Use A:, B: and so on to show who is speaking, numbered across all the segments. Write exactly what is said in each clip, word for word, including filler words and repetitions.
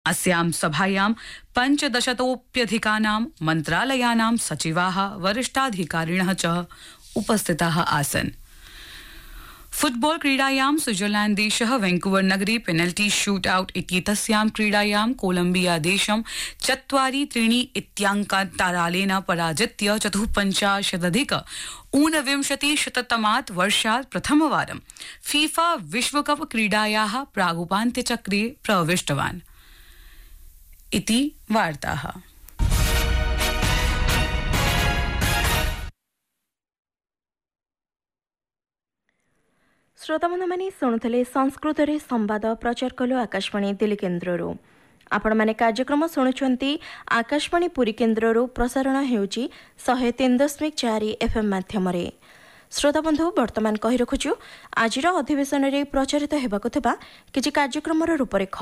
A: अस्यां सभायां पञ्चदशतोऽप्यधिकानां मन्त्रालयानां सचिवाः वरिष्ठाधिकारिणः च उपस्थिताः आसन्। फुटबॉल क्रीडायां स्विट्जरलैंड देशः वैंकूवर नगरे पेनल्टी शूट आउट इत्येतस्यां क्रीडायां कोलम्बिया देशं चत्वारि त्रीणि इत्याङ्कान्तरालेन पराजित्य चतुःपञ्चाशदधिक ऊनविंशतिशततमात् वर्षात् प्रथमवारं फीफा विश्वकप क्रीडायाः प्रागुपान्त्यचक्रे प्रविष्टवान् इति वार्ताः।
B: श्रोता मैंने शुणुले संस्कृत रे संवाद प्रचार कलु आकाशवाणी दिल्ली केन्द्ररू। आपण मैंने कार्यक्रम शुणुंट आकाशवाणी पुरी केन्द्ररू प्रसारण होउची शहे तीन दशमिक चार एफएम माध्यम। श्रोता बंधु वर्तमान कही रखुचु आजिर अधिवेशन रे प्रचारित हेबाकु थिबा किछि कार्यक्रमर रूपरेख।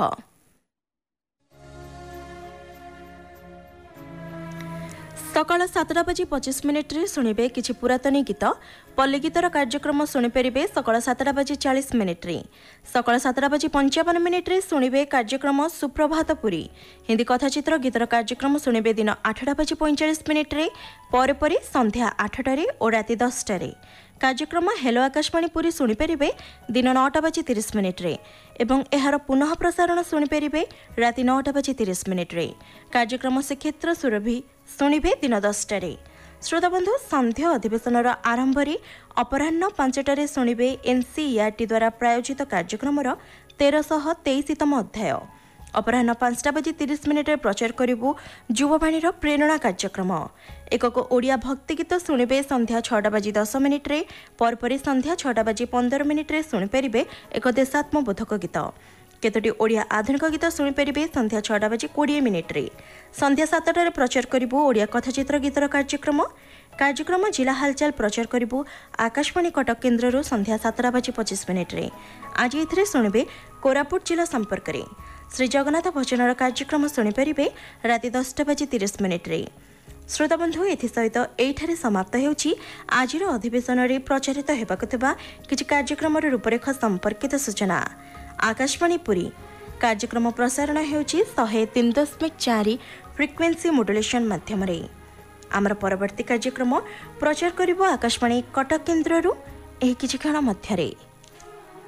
B: सकाळ सातटा बजी पचिश मिनिट रे शुणिबे किछि पुरातनी गीत। पल्ली गीतर कार्यक्रम शुणिपारे सकाळ सातटा बजी चालीस मिनिट रे। सकाळ सातटा बजी पंचावन मिनिट रे शुणिबे कार्यक्रम सुप्रभात पुरी। हिंदी कथाचित्र गीतर कार्यक्रम शुणिबे दिन आठटा बजी पैंचाश मिनिट रे। परे परे संध्या आठटा रे और राति दसटा रे कार्यक्रम हेलो आकाशवाणी पुरी शुणिपारे दिन नौटा बजी तीस मिनिट रे एवं एहार पुनः प्रसारण शुणिपारे राति नौटा बजी तीस मिनिट रे। कार्यक्रम श्रीक्षेत्र सुरभि शुणिबे दिन दसटा रे। श्रोता बंधु संध्या अधिवेशन आरंभ अपराह्न पांचटारे शुणिबे एनसीईआरटी द्वारा प्रायोजित कार्यक्रम तेरशह तेईसतम अध्याय। अपराह्न पांचटा बजी तीस मिनिट प्रचार करिबु युववाणी प्रेरणा कार्यक्रम। एकक ओडिया भक्ति गीत शुणिबे संध्या छटा बजी दस मिनिट रे। परपरी संध्या छटा बजी पंदर मिनिट रे शुणिपारे एक देशात्मबोधक गीत। केतोटी ओडिया आधुनिक गीत शुणिपारे संध्या छटा बजी कोड़े मिनिट रे। संध्या सातटारे प्रचार करिबु ओडिया कथाचित्र गीतर कार्यक्रम। कार्यक्रम जिला हालचाल प्रचार करिबु आकाशवाणी कटक केन्द्ररू संध्या सातटा बजी पचिश मिनिट रे। आज एथिरे शुणिबे कोरापुट जिला संपर्क रे श्री जगन्नाथ भजनर कार्यक्रम शुणिपारे राति दसटा बजी तीस मिनिट रे। श्रोता बंधु एसहित एठारे समाप्त होउछि आजिर अधिवेशन रे प्रचारित हेबाकु थिबा किछि कार्यक्रमर रूपरेख संपर्कित सूचना। आकाशवाणी पुरी कार्यक्रम प्रसारण होउछि शहे तीन दशमिक चार फ्रिक्वेन्सी मॉड्युलेशन माध्यम। आमर परवर्ती कार्यक्रम प्रचार करिबो आकाशवाणी कटक केन्द्ररू एही किछि क्षण मध्यरे।